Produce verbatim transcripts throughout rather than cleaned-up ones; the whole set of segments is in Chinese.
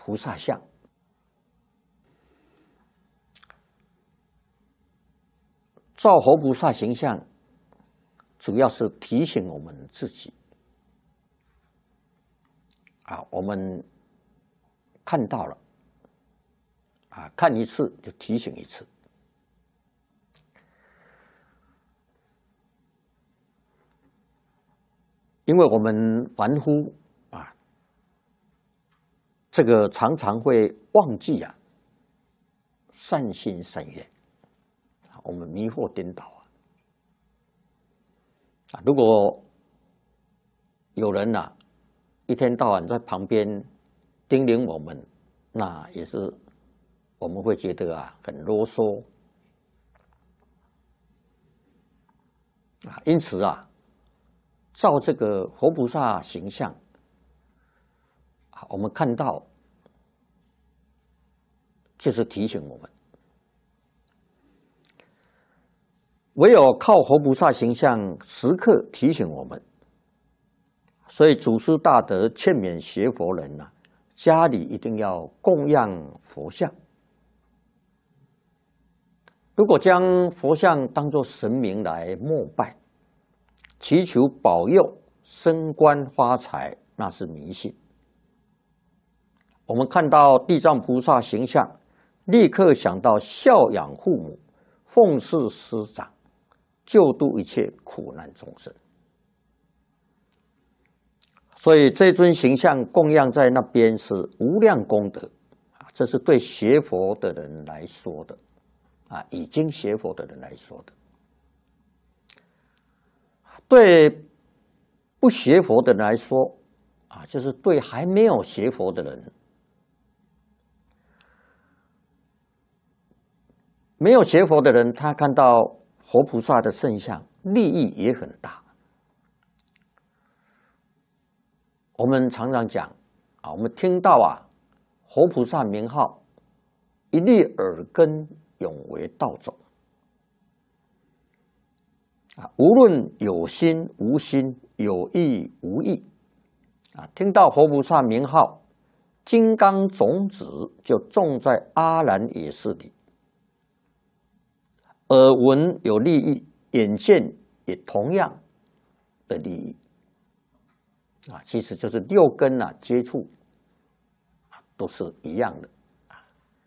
菩萨像。照活菩萨形象，主要是提醒我们自己啊，我们看到了啊，看一次就提醒一次。因为我们凡夫啊，这个常常会忘记啊，善心善愿。我们迷惑颠倒啊！啊，如果有人呐、啊，一天到晚在旁边叮咛我们，那也是我们会觉得啊很啰嗦啊。因此啊，照这个活菩萨形象啊，我们看到就是提醒我们。唯有靠活菩萨形象时刻提醒我们，所以祖师大德劝勉学佛人呐、啊，家里一定要供养佛像。如果将佛像当作神明来膜拜，祈求保佑升官发财，那是迷信。我们看到地藏菩萨形象，立刻想到孝养父母、奉事师长，救度一切苦难众生，所以这尊形象供养在那边是无量功德啊！这是对学佛的人来说的啊，已经学佛的人来说的。对不学佛的人来说啊，就是对还没有学佛的人，没有学佛的人，他看到活菩萨的圣像，利益也很大。我们常常讲啊，我们听到啊，活菩萨名号，一粒耳根，永为道种。啊，无论有心无心，有意无意，啊，听到活菩萨名号，金刚种子就种在阿兰耶识里。耳闻有利益，眼见也同样的利益啊，其实就是六根啊接触啊都是一样的啊。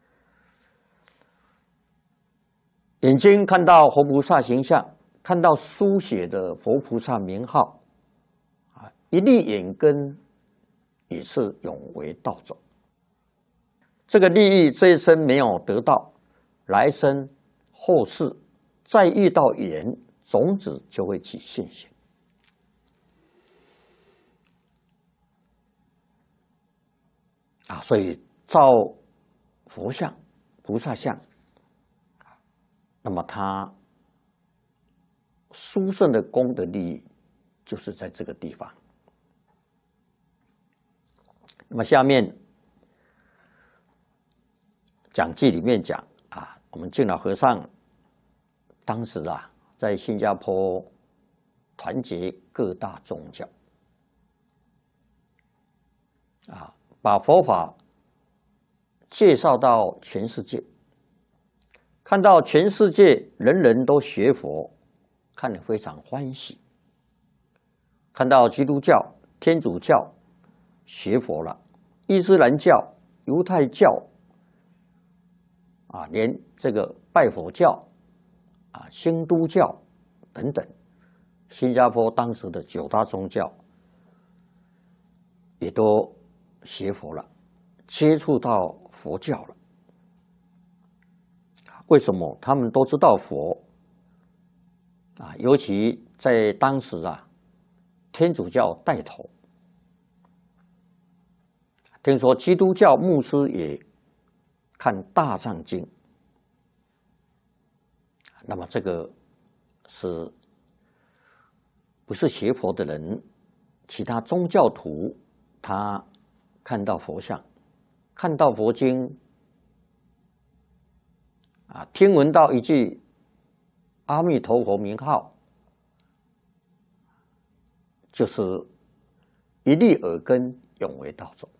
眼睛看到活菩萨形象，看到书写的佛菩萨名号啊，一粒眼根也是永为道种。这个利益这一生没有得到，来生后世再遇到缘，种子就会起现行啊！所以照佛像、菩萨像，那么它殊胜的功德利益就是在这个地方。那么下面讲记里面讲啊，我们净老和尚当时啊，在新加坡团结各大宗教啊，把佛法介绍到全世界，看到全世界人人都学佛，看得非常欢喜。看到基督教、天主教学佛了，伊斯兰教、犹太教啊，连这个拜佛教啊、新都教等等，新加坡当时的九大宗教也都学佛了，接触到佛教了。为什么？他们都知道佛啊，尤其在当时啊，天主教带头，听说基督教牧师也看《大藏经》。那么这个是不是学佛的人？其他宗教徒他看到佛像，看到佛经啊，听闻到一句阿弥陀佛名号，就是一粒耳根，永为道种。